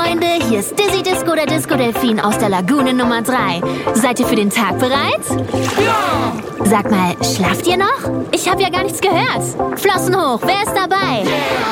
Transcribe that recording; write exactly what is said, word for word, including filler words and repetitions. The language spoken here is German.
Freunde, hier ist Dizzy Disco, der Disco-Delfin aus der Lagune Nummer drei. Seid ihr für den Tag bereit? Ja! Sag mal, schlaft ihr noch? Ich habe ja gar nichts gehört. Flossen hoch, wer ist dabei? Yeah!